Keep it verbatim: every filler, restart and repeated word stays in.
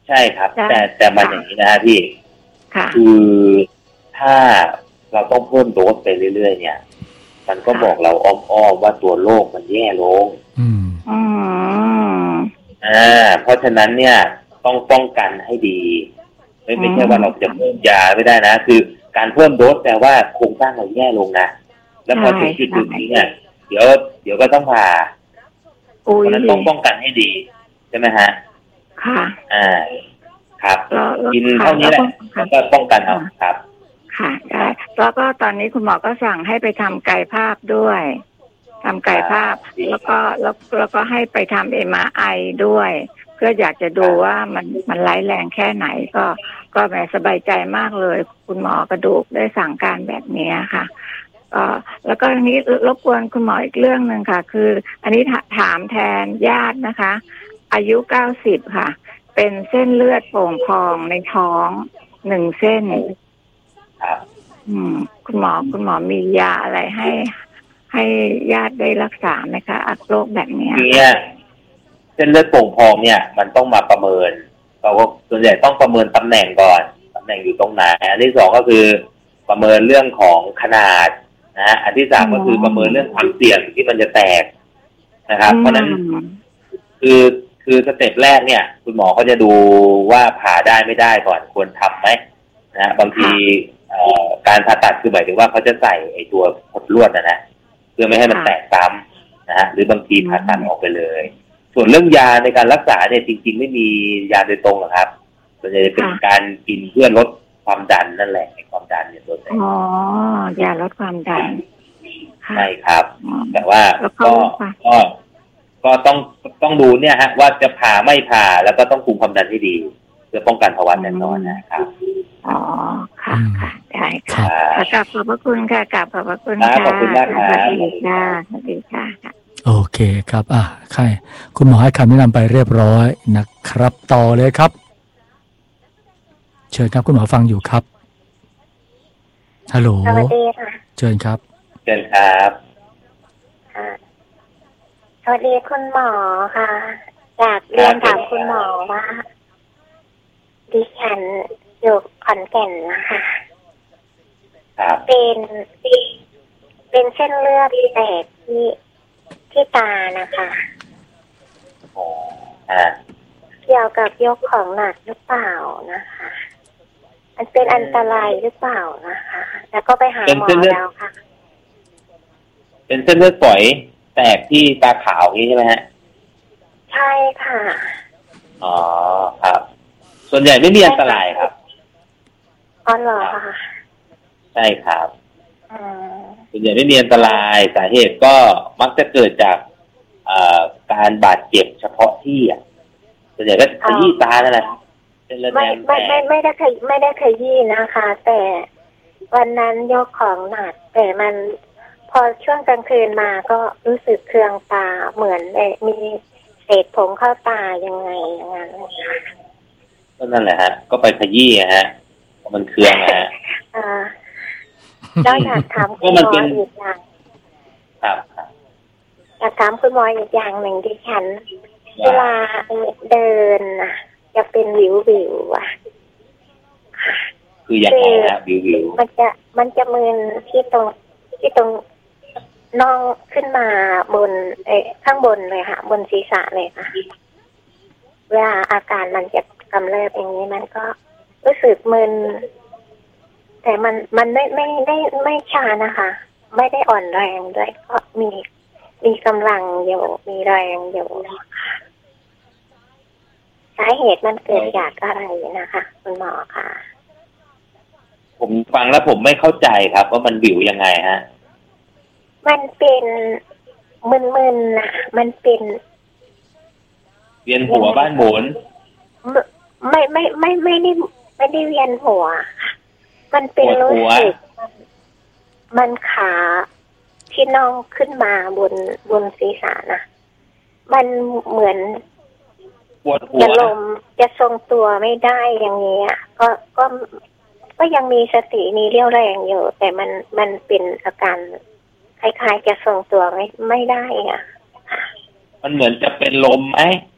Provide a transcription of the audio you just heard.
ใช่ครับแต่แต่มันอย่างนี้นะพี่คือถ้าเราต้องเพิ่มโดสไปเรื่อยๆเนี่ยมันก็บอกเราอ้อมๆว่าตัวโรคมันแย่ลงอืมอ่าเพราะฉะนั้นเนี่ยต้องป้องกันให้ดีไม่ไม่ใช่ว่าเราจะเพิ่มยาไม่ได้นะคือการเพิ่มโดสแต่ว่าโครงสร้างเราแย่ลงนะแล้วพอถึงจุดจุดนี้เนี่ยเดี๋ยวเดี๋ยวก็ต้องผ่าเพราะนั้นต้องป้องกันให้ดีใช่ไหมฮะค่ะอ่าครับกินเท่านี้แหละแล้วก็ป้องกันเอาครับค่ะได้แล้วก็ตอนนี้คุณหมอก็สั่งให้ไปทำกายภาพด้วยทำกายภาพแล้วก็แล้วแล้วก็ให้ไปทำเอ็มอาร์ไอด้วยเพื่ออยากจะดูว่ามันมันร้ายแรงแค่ไหนก็ก็แหมสบายใจมากเลยคุณหมอกระดูกได้สั่งการแบบนี้ค่ะก็แล้วก็นี้รบกวนคุณหมออีกเรื่องนึงค่ะคืออันนี้ถามแทนญาตินะคะอายุเก้าสิบค่ะเป็นเส้นเลือดโป่งพองในท้องหนึ่งเส้นอืมคุณหมอคุณหมอมียาอะไรให้ให้ญาติได้รักษาไหมคะอักโรคแบบนี้เนี่ยเส้นเลือดโป่งพองเนี่ยมันต้องมาประเมินเราก็ส่วนใหญ่ต้องประเมินตำแหน่งก่อนตำแหน่งอยู่ตรงไหนอันที่สองก็คือประเมินเรื่องของขนาดนะอันที่สามก็คือประเมินเรื่องความเสี่ยงที่มันจะแตกนะครับเพราะนั้นคือคือสเต็ปแรกเนี่ยคุณหมอเขาจะดูว่าผ่าได้ไม่ได้ก่อนควรทำไหมนะบางทีการผ่าตัดคือหมายถึงว่าเขาจะใส่ไอ้ตัวผดลวดนะนะเพื่อไม่ให้มันแตกซ้ำนะฮะหรือบางทีผ่าตัดออกไปเลยส่วนเรื่องยาในการรักษาเนี่ยจริงๆไม่มียาโดยตรงหรอกครับส่วนใหญ่จะเป็นการกินเพื่อลดความดันนั่นแหละความดันเนี่ยตัวอ๋อยาลดความดันใช่ครับแต่ว่าก็ก็ก็ต้องต้องดูเนี่ยฮะว่าจะผ่าไม่ผ่าแล้วก็ต้องคุมความดันให้ดีเพื่อป้องกันภาวะแน่นอนนะครับอ๋อค่ะค่ะได้ค่ะกราบขอบพระคุณค่ะกราบขอบพระคุณค่ะขอบคุณมากครับสวัสดีค่ะสวัสดีค่ะโอเคครับอ่ะใครคุณหมอให้คำแนะนำไปเรียบร้อยนะครับต่อเลยครับเชิญครับคุณหมอฟังอยู่ครับฮัลโหลสวัสดีค่ะเชิญครับเชิญครับค่ะสวัสดีคุณหมอค่ะอยากเรียนถามคุณหมอว่าดิฉันอยู่ขอนแก่นนะคะเป็นเป็นเส้นเลือดแตกที่ที่ตานะคะเกี่ยวกับยกของหนักหรือเปล่านะคะมันเป็นอันตรายหรือเปล่านะคะแล้วก็ไปหาหมอแล้วค่ะเป็นเส้นเลือดฝอยแตกที่ตาขาวนี้ใช่ไหมฮะใช่ค่ะอ๋อครับส่วนใหญ่ไม่มีอันตรายครับอ๋อเหรอคะใช่ครับส่วนใหญ่ไม่มีอันตรายสาเหตุก็มักจะเกิดจากการบาดเจ็บเฉพาะที่อ่ะส่วนใหญ่ก็ขยี้ตานั่นแหละไม่ไม่ไม่ไม่ได้ขยี้ไม่ได้ขยี้นะคะแต่วันนั้นยกของหนักแต่มันพอช่วงกลางคืนมาก็รู้สึกเคืองตาเหมือนมีเศษผงเข้าตายังไงอย่างนั้นก็นั่นแหละฮะก็ไปขยี้ฮะมันเคืองฮะอ่าก็อยากถามคุณหมออีกอย่างครับอยากถามคุณหมออีกอย่างหนึ่งดิฉันเวลาเดินน่ะจะเป็นวิววิวอ่ะคือยังไงฮะวิววิวมันจะมันจะมึนที่ตรงที่ตรงน่องขึ้นมาบนเอข้างบนเลยค่ะบนศีรษะเลยค่ะเวลาอาการมันจะกำเริบอย่างนี้มันก็รู้สึกมึนแต่มันมันไม่ไม่ได้ไม่ชานะคะไม่ได้อ่อนแรงด้วยก็มีมีกำลังอยู่มีแรงอยู่สาเหตุมันเกิดจากอะไรนะคะคุณหมอคะผมฟังแล้วผมไม่เข้าใจครับว่ามันวิวยังไงฮะมันเป็นมึนๆน่ะมันเป็นเวียนหัวบ้านหมุนไม่ไม่ไม่ไม่ได้ไม่ได้เวียนหัวมันเป็นรู้สึกมันขาที่น่องขึ้นมาบนบนศีรษะนะมันเหมือนจะลมจะทรงตัวไม่ได้อย่างเงี้ยก็ก็ก็ยังมีสติมีเรี่ยวแรงอยู่แต่มันมันเป็นอาการคล้ายๆจะทรงตัวไม่ไม่ได้อ่ะมันเหมือนจะเป็นลมไหม